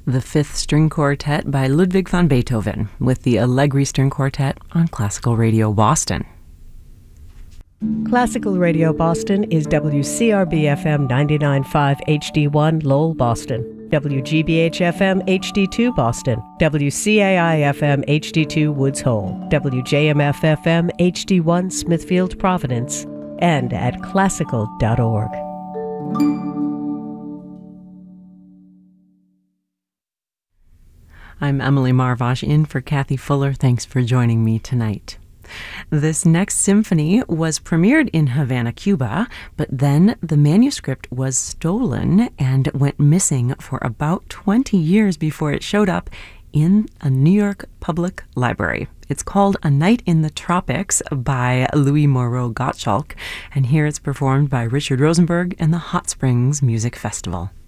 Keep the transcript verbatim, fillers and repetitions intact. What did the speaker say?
the Fifth String Quartet by Ludwig van Beethoven, with the Allegri String Quartet on Classical Radio Boston. Classical Radio Boston is W C R B F M ninety-nine point five H D one Lowell, Boston, W G B H F M H D two Boston, W C A I F M H D two Woods Hole, W J M F F M H D one Smithfield, Providence, and at classical dot org. I'm Emily Marvosh in for Kathy Fuller. Thanks for joining me tonight. This next symphony was premiered in Havana, Cuba, but then the manuscript was stolen and went missing for about twenty years before it showed up in a New York public library. It's called A Night in the Tropics by Louis Moreau Gottschalk, and here it's performed by Richard Rosenberg and the Hot Springs Music Festival.